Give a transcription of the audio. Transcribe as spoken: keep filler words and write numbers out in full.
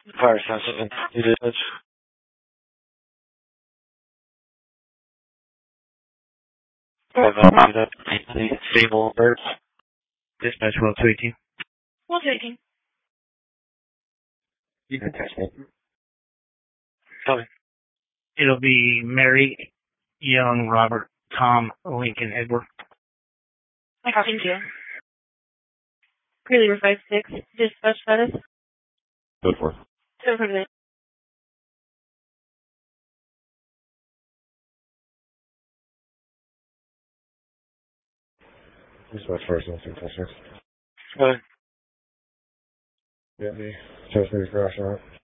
Fire sensitive. It is. Five elevated up. Stable birds. Dispatch one two eighteen. one two eighteen. You can text me. Tell me. It'll be Mary, Young, Robert, Tom, Lincoln, Edward. I copy you. Greeley five six. Dispatch status. Go for it. Seven hundred eight. Dispatch first and six. Go ahead. Yeah, the Chelsea crash on it.